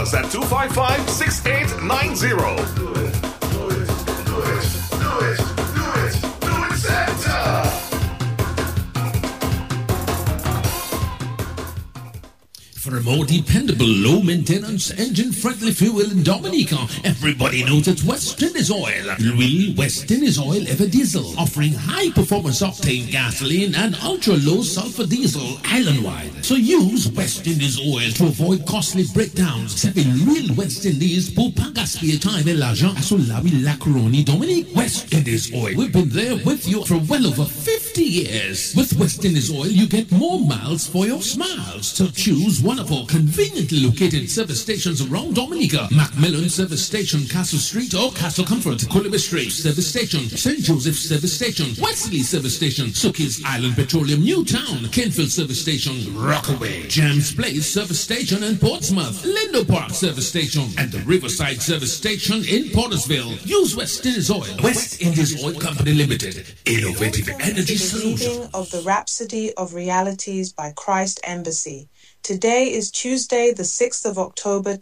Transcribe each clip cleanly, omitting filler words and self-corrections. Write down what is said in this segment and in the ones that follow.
us at 255-6890. Do it Santa. For a more dependable, low-maintenance, engine-friendly fuel in Dominica, everybody knows it's West Indies Oil. Real West Indies Oil Ever Diesel, offering high-performance octane gasoline and ultra-low sulfur diesel island-wide. So use West Indies Oil to avoid costly breakdowns. Serving real West Indies pour pas gaspiller time et l'argent à Sulawi Lacroni Dominique. West Indies Oil. We've been there with you for well over 50 years. With West Indies Oil, you get more miles for your smiles. So choose one of our conveniently located service stations around Dominica. Macmillan Service Station, Castle Street, or Castle Comfort, Coolibah Street Service Station, St. Joseph Service Station, Wesley Service Station, Sookies Island Petroleum Newtown, Kenfield Service Station, Rockaway, James Place Service Station in Portsmouth, Lindo Park Service Station, and the Riverside Service Station in Portersville. Use West Indies Oil. West Indies Oil Company Limited. Innovative energy solution. Reading of the Rhapsody of Realities by Christ Embassy. Today is Tuesday, the 6th of October,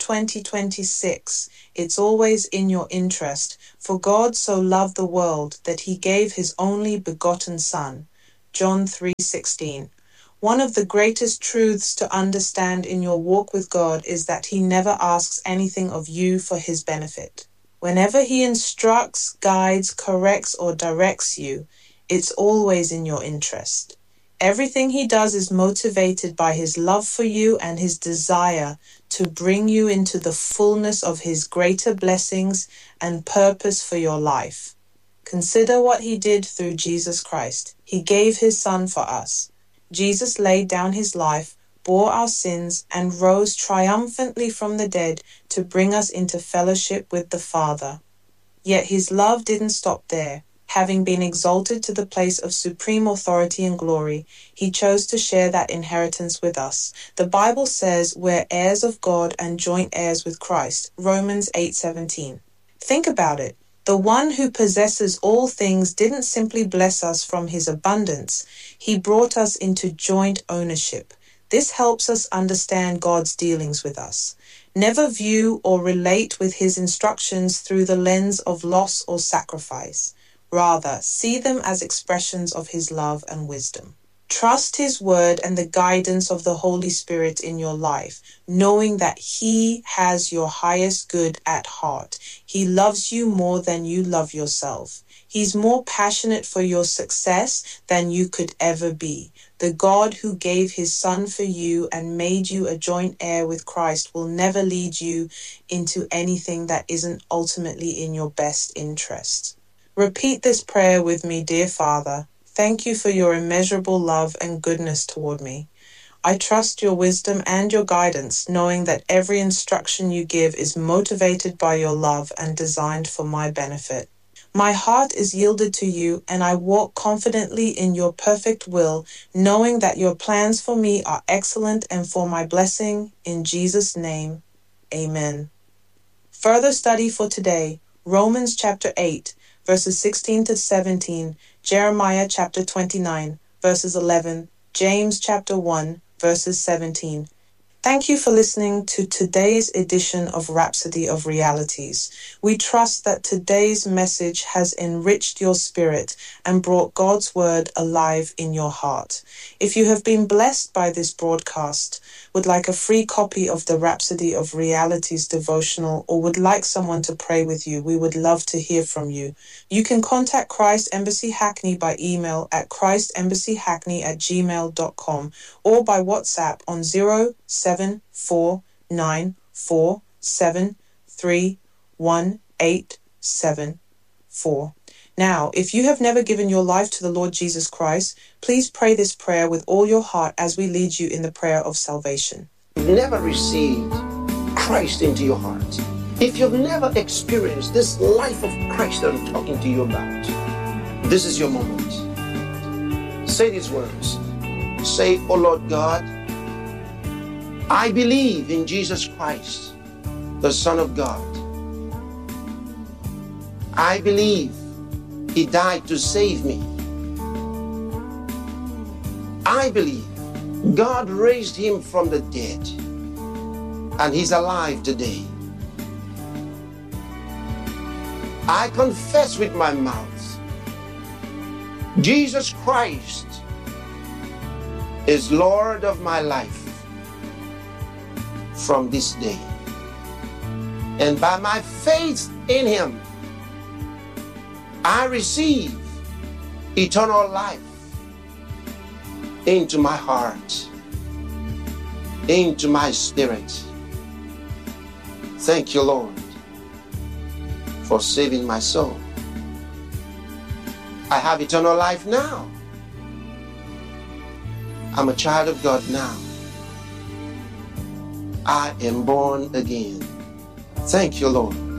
2026. It's always in your interest. For God so loved the world that he gave his only begotten Son. John 3:16. One of the greatest truths to understand in your walk with God is that he never asks anything of you for his benefit. Whenever he instructs, guides, corrects, or directs you, it's always in your interest. Everything he does is motivated by his love for you and his desire to bring you into the fullness of his greater blessings and purpose for your life. Consider what he did through Jesus Christ. He gave his Son for us. Jesus laid down his life, bore our sins, and rose triumphantly from the dead to bring us into fellowship with the Father. Yet his love didn't stop there. Having been exalted to the place of supreme authority and glory, he chose to share that inheritance with us. The Bible says we're heirs of God and joint heirs with Christ. Romans 8:17. Think about it. The one who possesses all things didn't simply bless us from his abundance. He brought us into joint ownership. This helps us understand God's dealings with us. Never view or relate with his instructions through the lens of loss or sacrifice. Rather, see them as expressions of his love and wisdom. Trust his word and the guidance of the Holy Spirit in your life, knowing that he has your highest good at heart. He loves you more than you love yourself. He's more passionate for your success than you could ever be. The God who gave his Son for you and made you a joint heir with Christ will never lead you into anything that isn't ultimately in your best interest. Repeat this prayer with me, dear Father. Thank you for your immeasurable love and goodness toward me. I trust your wisdom and your guidance, knowing that every instruction you give is motivated by your love and designed for my benefit. My heart is yielded to you, and I walk confidently in your perfect will, knowing that your plans for me are excellent and for my blessing. In Jesus' name, amen. Further study for today, Romans chapter 8, verses 16 to 17, Jeremiah chapter 29, verses 11, James chapter 1, verses 17. Thank you for listening to today's edition of Rhapsody of Realities. We trust that today's message has enriched your spirit and brought God's word alive in your heart. If you have been blessed by this broadcast, would like a free copy of the Rhapsody of Realities devotional, or would like someone to pray with you, we would love to hear from you. You can contact Christ Embassy Hackney by email at christembassyhackney@gmail.com or by WhatsApp on 0749473187. Now, if you have never given your life to the Lord Jesus Christ, please pray this prayer with all your heart as we lead you in the prayer of salvation. If you've never received Christ into your heart, if you've never experienced this life of Christ that I'm talking to you about, this is your moment. Say these words. Say, "Oh Lord God, I believe in Jesus Christ, the Son of God. I believe he died to save me. I believe God raised him from the dead. and he's alive today. I confess with my mouth, Jesus Christ is Lord of my life from this day. And by my faith in him, I receive eternal life into my heart, into my spirit. Thank you, Lord, for saving my soul. I have eternal life now. I'm a child of God now. I am born again. Thank you, Lord.